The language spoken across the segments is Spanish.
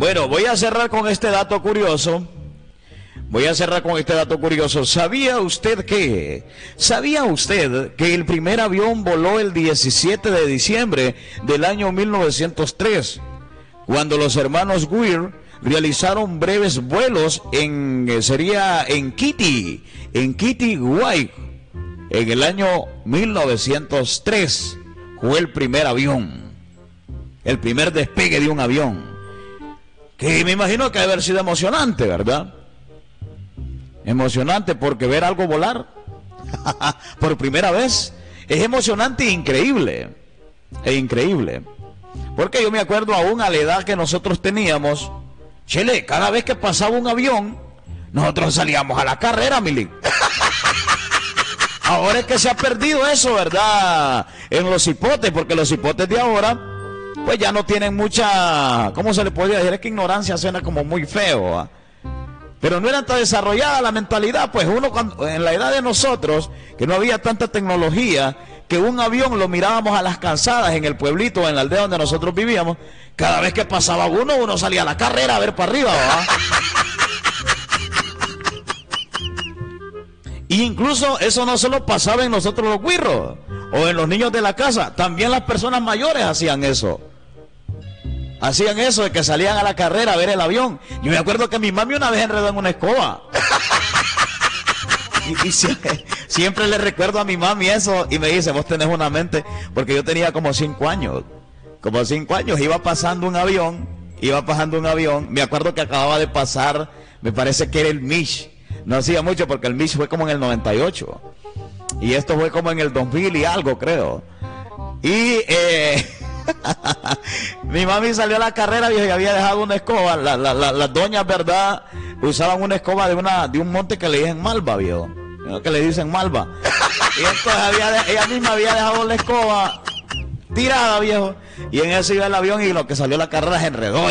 Bueno, voy a cerrar con este dato curioso. ¿Sabía usted que el primer avión voló el 17 de diciembre del año 1903, cuando los hermanos Weir realizaron breves vuelos en Kitty, Guay, en el año 1903? Fue el primer avión, el primer despegue de un avión, que me imagino que debe haber sido emocionante, ¿verdad? Emocionante, porque ver algo volar por primera vez es emocionante e increíble. Porque yo me acuerdo aún a la edad que nosotros teníamos, Chele, cada vez que pasaba un avión, nosotros salíamos a la carrera, Mili. Ahora es que se ha perdido eso, ¿verdad? En los hipotes, porque los hipotes de ahora, pues ya no tienen mucha, ¿cómo se le podría decir? Es que ignorancia suena como muy feo, ¿eh? Pero no era tan desarrollada la mentalidad, pues uno en la edad de nosotros, que no había tanta tecnología, que un avión lo mirábamos a las calzadas en el pueblito, en la aldea donde nosotros vivíamos, cada vez que pasaba uno salía a la carrera a ver para arriba, ¿verdad? Y incluso eso no solo pasaba en nosotros los guirros, o en los niños de la casa, también las personas mayores hacían eso. Hacían eso de que salían a la carrera a ver el avión. Yo me acuerdo que mi mami una vez enredó en una escoba. y siempre le recuerdo a mi mami eso. Y me dice, vos tenés una mente. Porque yo tenía como 5 años. Iba pasando un avión. Me acuerdo que acababa de pasar, me parece que era el Mish. No hacía mucho porque el Mish fue como en el 98. Y esto fue como en el 2000 y algo, creo. Y... mi mami salió a la carrera y había dejado una escoba. Las doñas, ¿verdad? Usaban una escoba de un monte que le dicen malva, viejo. Que le dicen malva. Y entonces ella misma había dejado la escoba tirada, viejo. Y en eso iba el avión y lo que salió a la carrera se enredó.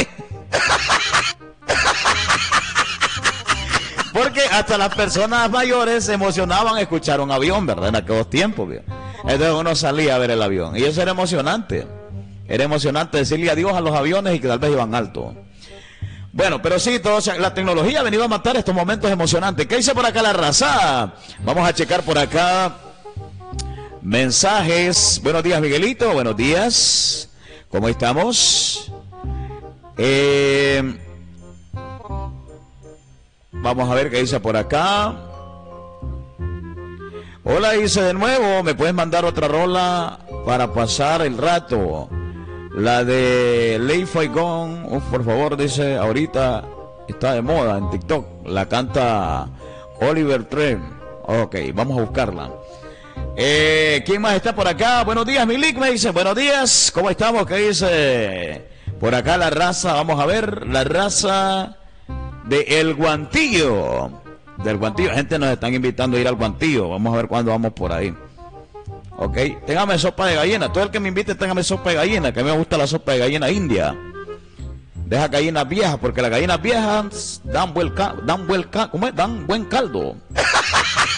Porque hasta las personas mayores se emocionaban a escuchar un avión, ¿verdad? En aquellos tiempos, viejo. Entonces uno salía a ver el avión. Y eso era emocionante. Era emocionante decirle adiós a los aviones y que tal vez iban alto. Bueno, pero sí, la tecnología ha venido a matar estos momentos emocionantes. ¿Qué dice por acá la raza? Vamos a checar por acá mensajes. Buenos días, Miguelito. Buenos días. ¿Cómo estamos? Vamos a ver qué dice por acá. Hola, dice de nuevo. ¿Me puedes mandar otra rola para pasar el rato? La de Lei Faigon, por favor, dice, ahorita está de moda en TikTok. La canta Oliver Trent. Ok, vamos a buscarla. ¿Quién más está por acá? Buenos días, Milik, me dice. Buenos días, ¿cómo estamos? ¿Qué dice? Por acá la raza, vamos a ver, la raza de El Guantillo. Del Guantillo, gente nos están invitando a ir al Guantillo. Vamos a ver cuándo vamos por ahí. Ok, téngame sopa de gallina. Todo el que me invite, téngame sopa de gallina, que a mí me gusta la sopa de gallina india. Deja gallinas viejas, porque las gallinas viejas dan buen caldo.